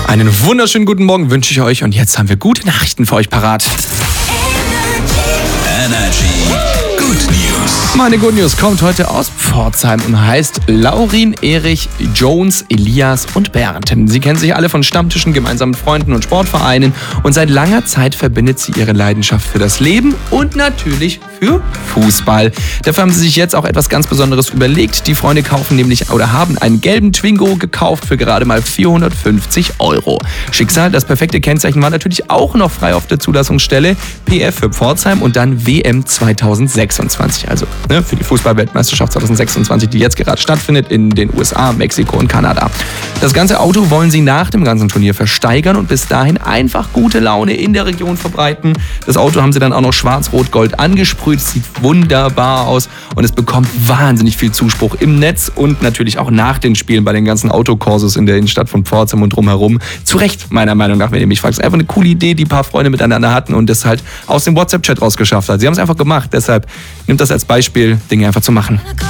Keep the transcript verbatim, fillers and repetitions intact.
Einen wunderschönen guten Morgen wünsche ich euch und jetzt haben wir gute Nachrichten für euch parat. Energy Good News. Meine Good News kommt heute aus Pforzheim und heißt Laurin, Erich, Jones, Elias und Bernd. Sie kennen sich alle von Stammtischen, gemeinsamen Freunden und Sportvereinen und seit langer Zeit verbindet sie ihre Leidenschaft für das Leben und natürlich für Fußball. Dafür haben sie sich jetzt auch etwas ganz Besonderes überlegt. Die Freunde kaufen nämlich oder haben einen gelben Twingo gekauft für gerade mal vierhundertfünfzig Euro. Schicksal, das perfekte Kennzeichen war natürlich auch noch frei auf der Zulassungsstelle. P F für Pforzheim und dann W M zweitausendsechsundzwanzig. Also ne, für die Fußball-Weltmeisterschaft zweitausendsechsundzwanzig, die jetzt gerade stattfindet in den U S A, Mexiko und Kanada. Das ganze Auto wollen sie nach dem ganzen Turnier versteigern und bis dahin einfach gute Laune in der Region verbreiten. Das Auto haben sie dann auch noch schwarz-rot-gold angesprüht. Es sieht wunderbar aus und es bekommt wahnsinnig viel Zuspruch im Netz und natürlich auch nach den Spielen bei den ganzen Autokurses in der Innenstadt von Pforzheim und drumherum. Zu Recht, meiner Meinung nach, wenn ihr mich fragt. Es ist einfach eine coole Idee, die ein paar Freunde miteinander hatten und das halt aus dem WhatsApp-Chat rausgeschafft hat. Sie haben es einfach gemacht, deshalb nimmt das als Beispiel, Dinge einfach zu machen.